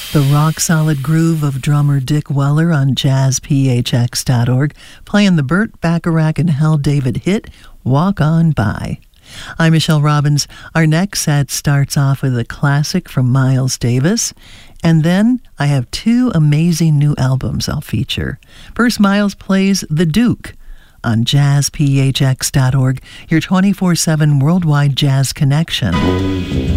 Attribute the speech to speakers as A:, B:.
A: The rock-solid groove of drummer Dick Weller on jazzphx.org, playing the Burt Bacharach and Hal David hit, Walk On By. I'm Michelle Robbins. Our next set starts off with a classic from Miles Davis, and then I have two amazing new albums I'll feature. First, Miles plays The Duke on jazzphx.org, your 24/7 worldwide jazz connection.